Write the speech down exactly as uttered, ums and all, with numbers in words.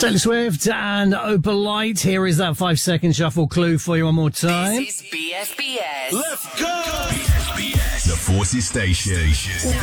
Taylor Swift and Opalite. Here is that five second shuffle clue for you one more time. This is B F B S. Let's go! B F B S, the Forces Station.